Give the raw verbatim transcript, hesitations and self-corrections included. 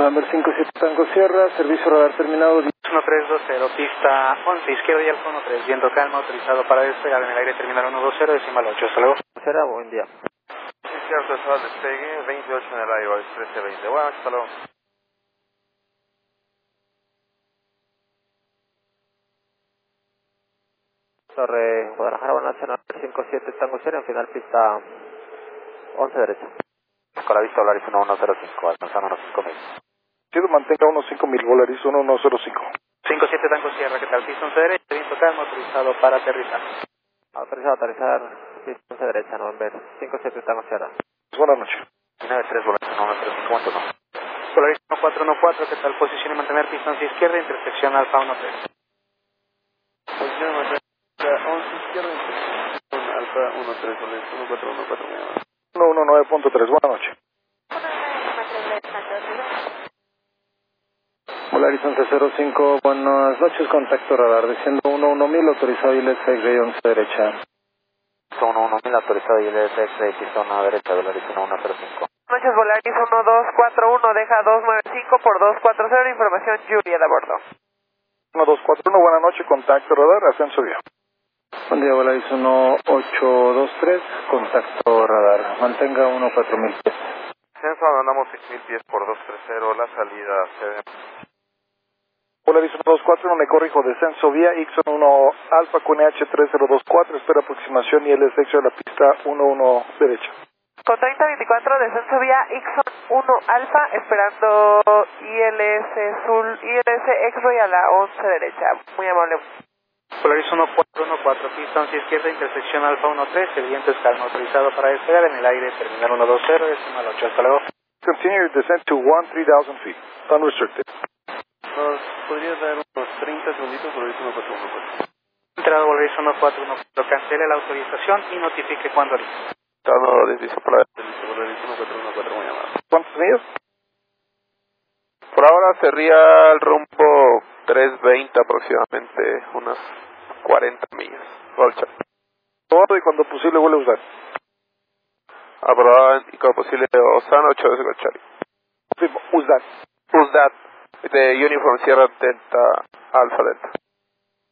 November cinco siete Tango Sierra, servicio radar terminado. uno tres dos cero, pista once, izquierda y alfa uno tres, viento calma, autorizado para despegar en el aire terminal uno dos cero, decimal ocho, hasta luego. Será, buen día. Izquierda, autorizado al despegue, veintiocho en el aire, trece veinte, bueno, hasta luego. Torre Guadalajara, Nacional cinco siete Tango Sierra, en final pista once derecha. Con la vista Volaris uno uno cero cinco, alcanzando unos cinco mil. Quiero mantenga unos cinco mil Volaris uno uno cero cinco. cinco siete Tango Sierra, ¿qué tal? Pista once derecha, viento calma, autorizado para aterrizar. Autorizado a aterrizar, pista once derecha, November cinco siete Tango Sierra. Buenas noches. nueve tres Volaris uno uno cero cinco, ¿cuánto no? Volaris uno cuatro uno cuatro, ¿qué tal? Posición y mantener pista once izquierda, intersección alfa uno tres. Posición de mantener once izquierda, intersección alfa uno tres, Volaris uno cuatro uno cuatro, uno uno nueve punto tres, buenas noches. Volaris once cero cinco, buenas noches, contacto radar, desciendo uno uno mil, autorizado I L S X-ray once derecha. uno uno mil, autorizado I L S X-ray, pista uno derecha, Volaris uno uno cero cinco. Buenas noches, Volaris uno dos cuatro uno, deja dos nueve cinco por dos cuatro cero, información Julia de bordo. uno dos cuatro uno, buenas noches, contacto radar, ascenso vía. Buen día, Volaris uno ocho dos tres, contacto radar, mantenga uno cuatro mil pies. Ascenso, andamos seis mil pies por dos tres cero, la salida C D. Volaris uno dos cuatro uno, me corrijo, descenso vía Ixon uno Alfa Q N H tres cero dos cuatro, espera aproximación I L S X de la pista uno uno derecha. Con treinta veinticuatro, descenso vía Ixon uno Alfa, esperando I L S Sul, I L S X-ray a la once derecha. Muy amable. Volaris uno cuatro uno cuatro, pista once izquierda, intersección alfa uno tres, el viento es calma, autorizado para despegar en el aire terminal uno dos cero, decimal ocho, hasta luego. Continue your descent to one three thousand feet, unrestricted. ¿Nos podrías dar unos treinta segunditos, Volaris uno cuatro uno cuatro? Entrada Volaris uno cuatro uno cuatro, cancele la autorización y notifique cuando listo. Estado de listo para Volaris uno cuatro uno cuatro, muy amable. ¿Cuántos millas? Por ahora sería el rumbo tres veinte aproximadamente, unas cuarenta millas. Volcha. Todo y cuando posible vuelve a usar. Aprobado y como posible Osana ocho veces con Charlie. Confirmo, usar. Who's that? De Uniform Sierra Delta Alpha Delta.